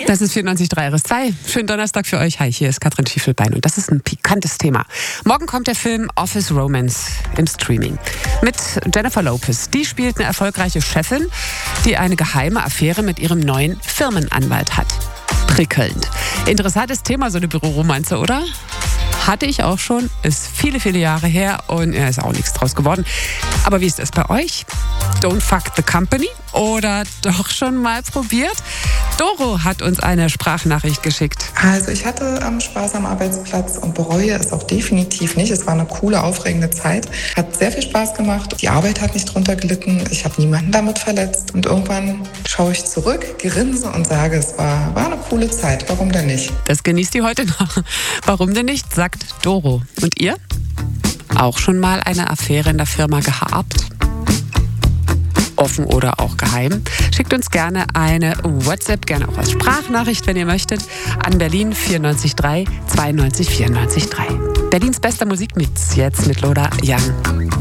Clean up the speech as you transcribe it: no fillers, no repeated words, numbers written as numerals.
Das ist 94.3 RS2. Schönen Donnerstag für euch. Hi, hier ist Katrin Schiefelbein und das ist ein pikantes Thema. Morgen kommt der Film Office Romance im Streaming mit Jennifer Lopez. Die spielt eine erfolgreiche Chefin, die eine geheime Affäre mit ihrem neuen Firmenanwalt hat. Prickelnd. Interessantes Thema, so eine Büroromanze, oder? Hatte ich auch schon, ist viele, viele Jahre her und ist auch nichts draus geworden. Aber wie ist das bei euch? Don't fuck the company oder doch schon mal probiert? Doro hat uns eine Sprachnachricht geschickt. Also ich hatte Spaß am Arbeitsplatz und bereue es auch definitiv nicht. Es war eine coole, aufregende Zeit. Hat sehr viel Spaß gemacht. Die Arbeit hat nicht drunter gelitten. Ich habe niemanden damit verletzt. Und irgendwann schaue ich zurück, grinse und sage, es war eine coole Zeit. Warum denn nicht? Das genießt ihr heute noch. Warum denn nicht, sagt Doro. Und ihr? Auch schon mal eine Affäre in der Firma gehabt? Offen oder auch geheim? Schickt uns gerne eine WhatsApp, gerne auch als Sprachnachricht, wenn ihr möchtet, an Berlin 94.3 92 94.3. Berlins bester Musikmix jetzt mit Loda Young.